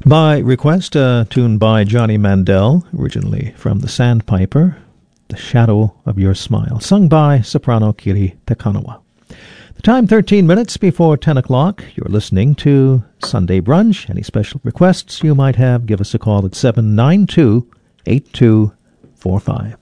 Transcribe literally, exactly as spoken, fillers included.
By request, a tune by Johnny Mandel, originally from The Sandpiper, The Shadow of Your Smile, sung by soprano Kiri Takanawa. The time thirteen minutes before ten o'clock. You're listening to Sunday Brunch. Any special requests you might have, give us a call at seven nine two, eight two four five.